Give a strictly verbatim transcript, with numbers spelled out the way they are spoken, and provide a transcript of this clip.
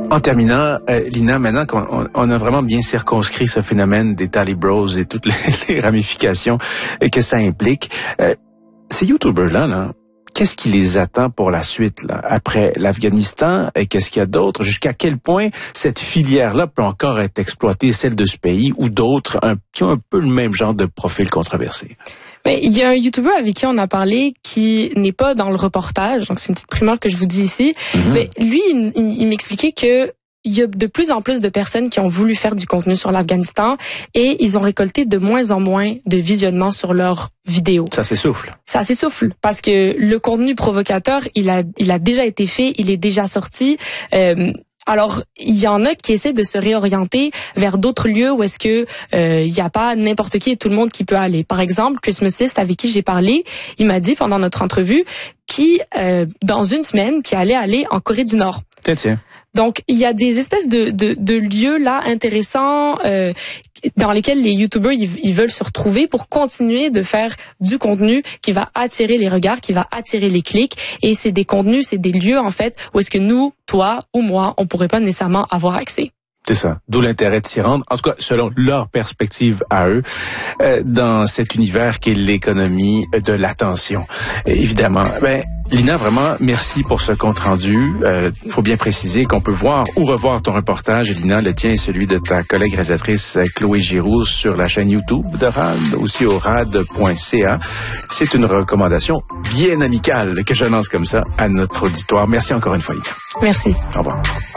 En terminant, euh, Lina, maintenant qu'on on a vraiment bien circonscrit ce phénomène des Tally Bros et toutes les, les ramifications que ça implique, euh, ces YouTubers-là, là, qu'est-ce qui les attend pour la suite, là, après l'Afghanistan, et qu'est-ce qu'il y a d'autre? Jusqu'à quel point cette filière-là peut encore être exploitée, celle de ce pays, ou d'autres un, qui ont un peu le même genre de profil controversé? Mais il y a un YouTuber avec qui on a parlé qui n'est pas dans le reportage, donc c'est une petite primeur que je vous dis ici. Mm-hmm. Mais lui, il, il, il m'expliquait que il y a de plus en plus de personnes qui ont voulu faire du contenu sur l'Afghanistan et ils ont récolté de moins en moins de visionnements sur leurs vidéos. Ça s'essouffle. Ça s'essouffle parce que le contenu provocateur, il a, il a déjà été fait, il est déjà sorti. Euh, Alors, il y en a qui essaient de se réorienter vers d'autres lieux où est-ce que euh, il y a pas n'importe qui et tout le monde qui peut aller. Par exemple, Christmasist, avec qui j'ai parlé, il m'a dit pendant notre entrevue qui, euh, dans une semaine, qui allait aller en Corée du Nord. Tiens, tiens. Donc, il y a des espèces de, de, de lieux là intéressants euh, dans lesquels les YouTubers ils, ils veulent se retrouver pour continuer de faire du contenu qui va attirer les regards, qui va attirer les clics. Et c'est des contenus, c'est des lieux en fait où est-ce que nous, toi ou moi, on pourrait pas nécessairement avoir accès. C'est ça. D'où l'intérêt de s'y rendre, en tout cas selon leur perspective à eux, euh, dans cet univers qui est l'économie de l'attention. Et évidemment, ben Lina, vraiment, merci pour ce compte-rendu. Il euh, faut bien préciser qu'on peut voir ou revoir ton reportage, Lina, le tien et celui de ta collègue réalisatrice Chloé Giroux sur la chaîne YouTube de R A D, aussi au rad point c a. C'est une recommandation bien amicale que je lance comme ça à notre auditoire. Merci encore une fois, Lina. Merci. Au revoir.